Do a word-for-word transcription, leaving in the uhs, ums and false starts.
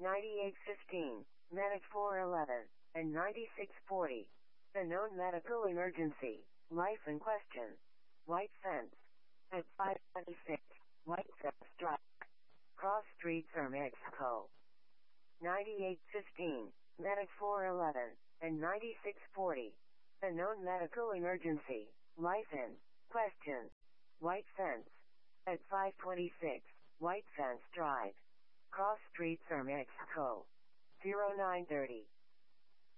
ninety-eight fifteen, Medic four eleven, and ninety-six forty. The known medical emergency, life in question. White fence. At five twenty-six, White Fence Drive. Cross Street, Mexico. ninety-eight fifteen, Medic four eleven, and ninety-six forty. The known medical emergency, life in question. White fence. At five twenty-six, White Fence Drive. Cross Street, Mexico. zero nine thirty.